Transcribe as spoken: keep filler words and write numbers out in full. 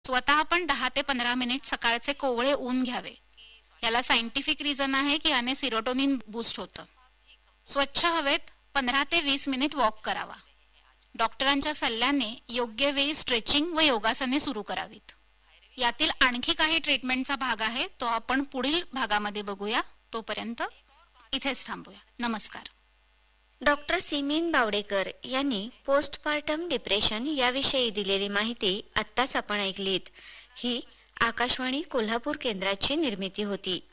स्वतः आपण दहा ते पंधरा मिनिट सकाळचे कोवळे ऊन घ्यावे. याला सायंटिफिक रिझन आहे की याने सिरोटोनिन बूस्ट होतं. स्वच्छ हवेत पंधरा ते वीस मिनिट वॉक करावा. डॉक्टरांच्या सल्ल्याने योग्य वेळी स्ट्रेचिंग व योगासने सुरू करावीत. यातील आणखी काही ट्रीटमेंटचा भाग आहे तो आपण पुढील भागामध्ये बघूया. तोपर्यंत इथेच थांबूया. नमस्कार. डॉक्टर सिमीन बावडेकर यांनी पोस्टपार्टम डिप्रेशन याविषयी दिलेली माहिती आत्ताच आपण ऐकलीत. ही आकाशवाणी कोल्हापूर केंद्राची निर्मिती होती.